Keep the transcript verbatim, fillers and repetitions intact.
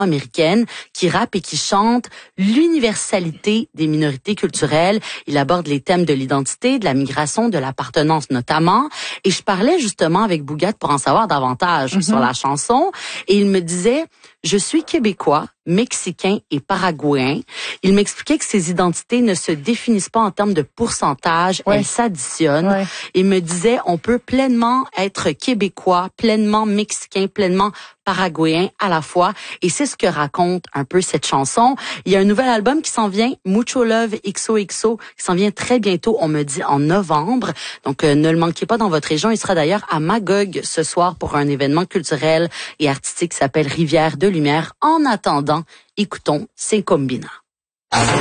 américaine qui rappe et qui chante l'universalité des minorités culturelles. Il aborde les thèmes de l'identité, de la migration, de l'appartenance notamment. Et je parlais justement avec Bougat pour en savoir davantage mm-hmm. sur la chanson. Et il me disait, je suis québécois, mexicain et paraguayen. Il m'expliquait que ces identités ne se définissent pas en termes de pourcentage, ouais. elles s'additionnent. Ouais. Il me disait, on peut pleinement être québécois, pleinement mexicain, pleinement paraguayen à la fois. Et c'est ce que raconte un peu cette chanson. Il y a un nouvel album qui s'en vient, Mucho Love X O X O, qui s'en vient très bientôt, on me dit en novembre. Donc euh, ne le manquez pas dans votre région. Il sera d'ailleurs à Magog ce soir pour un événement culturel et artistique qui s'appelle Rivière de Lumière. En attendant, écoutons C'est Combina.